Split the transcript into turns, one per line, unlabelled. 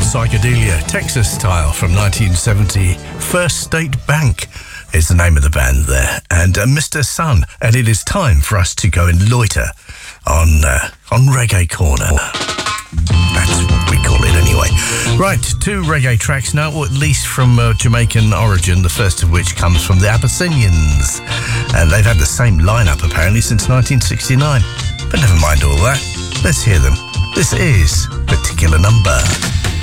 Psychedelia, Texas style from 1970. First State Bank is the name of the band there, and Mr. Sun, and it is time for us to go and loiter on Reggae Corner. That's what we call it anyway. Right, 2 reggae tracks now, or at least from Jamaican origin, the first of which comes from the Abyssinians. And they've had the same lineup apparently since 1969. But never mind all that. Let's hear them. This is Particular Number.